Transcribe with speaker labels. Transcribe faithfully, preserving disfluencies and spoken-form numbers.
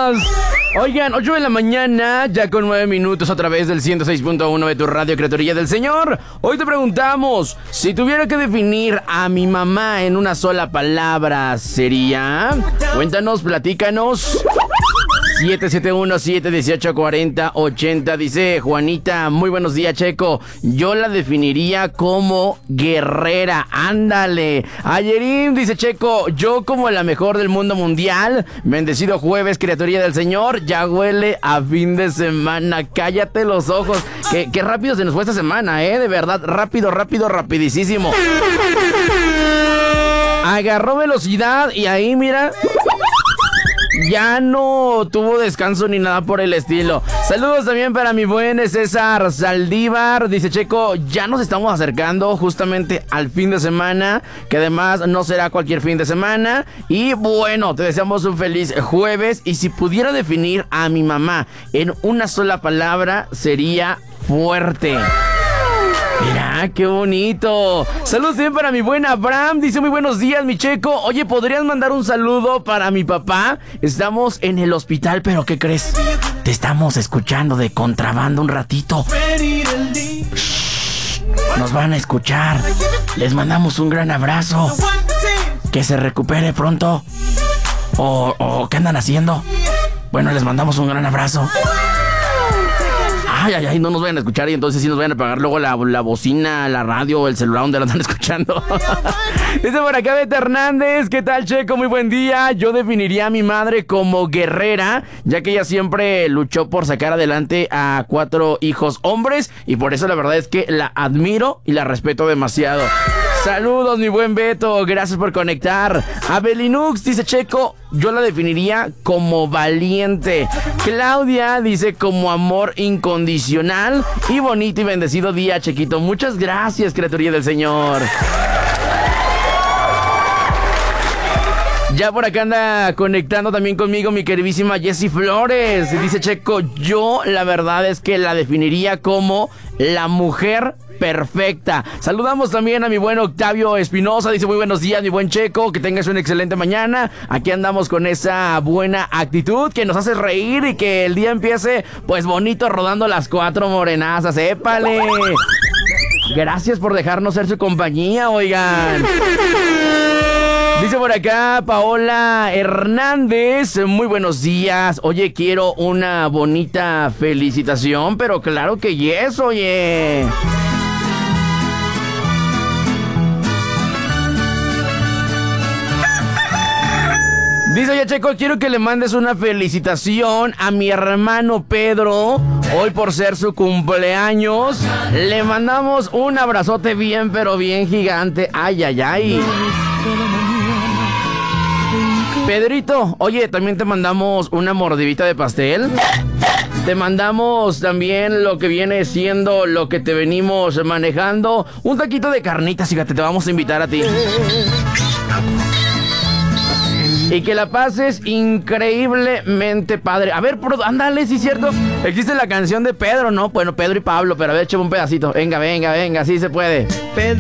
Speaker 1: días. Oigan, ocho de la mañana, ya con nueve minutos a través del ciento seis punto uno de tu radio, Criaturilla del Señor. Hoy te preguntamos, si tuviera que definir a mi mamá en una sola palabra, ¿sería? Cuéntanos, platícanos. siete siete uno, siete uno ocho, cuatro cero ocho cero. Dice Juanita, muy buenos días, Checo. Yo la definiría como guerrera. Ándale. Ayerim dice Checo, yo como la mejor del mundo mundial. Bendecido jueves, criaturilla del Señor. Ya huele a fin de semana. Cállate los ojos. Qué, qué rápido se nos fue esta semana, eh. De verdad, rápido, rápido, rapidísimo. Agarró velocidad y ahí, mira, ya no tuvo descanso ni nada por el estilo. Saludos también para mi buen César Saldívar. Dice Checo, ya nos estamos acercando justamente al fin de semana, que además no será cualquier fin de semana. Y bueno, te deseamos un feliz jueves. Y si pudiera definir a mi mamá en una sola palabra, sería fuerte. Mira, qué bonito. Saludos también para mi buen Abraham. Dice, muy buenos días, mi Checo. Oye, ¿podrías mandar un saludo para mi papá? Estamos en el hospital, pero ¿qué crees? Te estamos escuchando de contrabando un ratito. Shh, nos van a escuchar. Les mandamos un gran abrazo. Que se recupere pronto. O, o ¿qué andan haciendo? Bueno, les mandamos un gran abrazo. Ay, ay, ay, no nos vayan a escuchar y entonces sí nos vayan a pagar luego la, la bocina, la radio, el celular donde la están escuchando. Dice por acá Beta Hernández, ¿qué tal, Checo? Muy buen día. Yo definiría a mi madre como guerrera, ya que ella siempre luchó por sacar adelante a cuatro hijos hombres y por eso la verdad es que la admiro y la respeto demasiado. Saludos, mi buen Beto, gracias por conectar. Abelinux dice Checo, yo la definiría como valiente. Claudia dice como amor incondicional. Y bonito y bendecido día, Chequito. Muchas gracias, criaturilla del Señor. Ya por acá anda conectando también conmigo mi queridísima Jessie Flores. Dice Checo, yo la verdad es que la definiría como la mujer perfecta. Saludamos también a mi buen Octavio Espinosa. Dice, muy buenos días, mi buen Checo. Que tengas una excelente mañana. Aquí andamos con esa buena actitud que nos hace reír y que el día empiece, pues, bonito, rodando las cuatro morenazas. ¡Épale! Gracias por dejarnos ser su compañía, oigan. Dice por acá Paola Hernández, muy buenos días. Oye, quiero una bonita felicitación, pero claro que yes, oye. Dice, oye, Checo, quiero que le mandes una felicitación a mi hermano Pedro, hoy por ser su cumpleaños. Le mandamos un abrazote bien, pero bien gigante. Ay, ay, ay. Pedrito, oye, también te mandamos una mordidita de pastel. Te mandamos también lo que viene siendo lo que te venimos manejando. Un taquito de carnitas, fíjate, te vamos a invitar a ti. Y que la pases increíblemente padre. A ver, ándale, sí es cierto. Existe la canción de Pedro, ¿no? Bueno, Pedro y Pablo, pero a ver, échame un pedacito. Venga, venga, venga, sí se puede. Pedro.